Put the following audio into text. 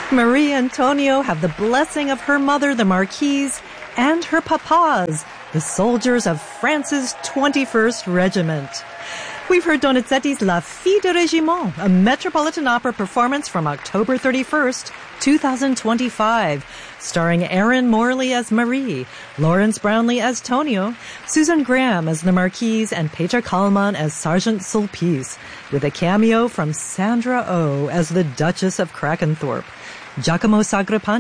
Marie Antonio have the blessing of her mother, the Marquise, and her papas, the soldiers of France's 21st Regiment. We've heard Donizetti's La Fille de Régiment, a Metropolitan Opera performance from October 31st, 2025, starring Erin Morley as Marie, Lawrence Brownlee as Tonio, Susan Graham as the Marquise, and Peter Kallman as Sergeant Sulpice, with a cameo from Sandra Oh as the Duchess of Krakenthorpe. Giacomo Sagrapani